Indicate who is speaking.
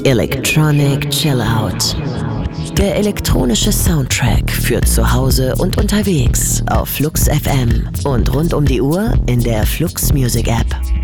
Speaker 1: Electronic Chill Out. Der elektronische Soundtrack für zu Hause und unterwegs auf Flux FM und rund um die Uhr in der Flux Music App.